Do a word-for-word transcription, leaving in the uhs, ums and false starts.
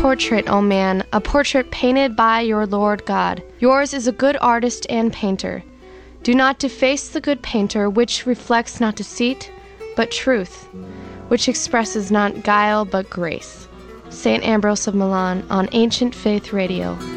portrait, O man, a portrait painted by your Lord God. Yours is a good artist and painter. Do not deface the good painter, which reflects not deceit, but truth, which expresses not guile, but grace. Saint Ambrose of Milan on Ancient Faith Radio.